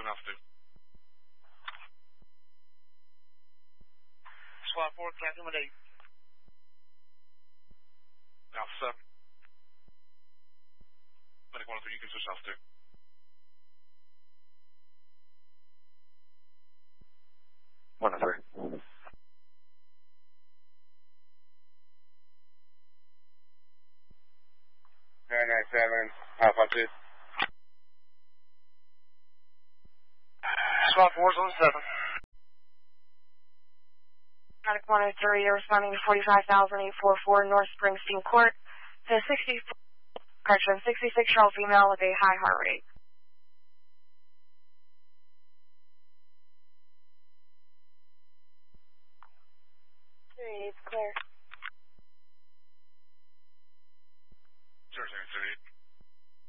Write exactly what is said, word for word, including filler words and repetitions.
seven altitude. Squad four, Captain with eight. Alpha seven. Medic one oh three, you can switch altitude. one oh three. nine nine seven, Alpha two. Squad four, zone seven. Medic one oh three, you're responding to forty-five thousand eight forty-four North Springsteen Court. To sixty, correction, sixty-six year old female with a high heart rate. Three, it's clear.